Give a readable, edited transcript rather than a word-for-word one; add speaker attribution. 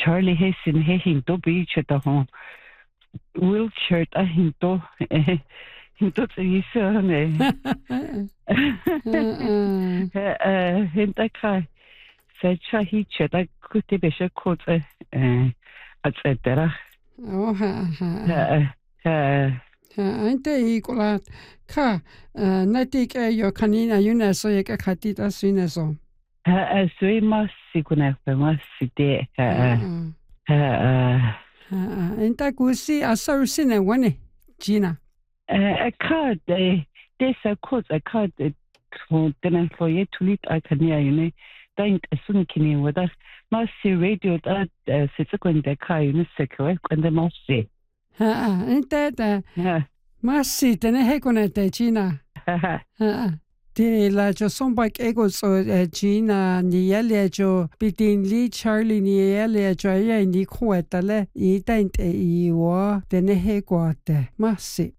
Speaker 1: Charlie Hessin hinto beach at home. Wheelchair a hinto isone. Hinta Secha hitchet I could be a coat etc.
Speaker 2: Ante equal ka natik your canina uneso yaka catita suneso.
Speaker 1: Sui massiguna maside.
Speaker 2: Enta gusi a sourcine one Gina.
Speaker 1: A card this a coat a card to the employee to lead I can hear you. Don't assume kini with us. Mercy radio that sits in the car in a second and the mercy.
Speaker 2: Ain't that mercy than a heconete Gina? De la jo sombak ego so Gina niele jo bitin Lee Charlie niele jo ya ni quetale I didn't e wa den hegote mercy.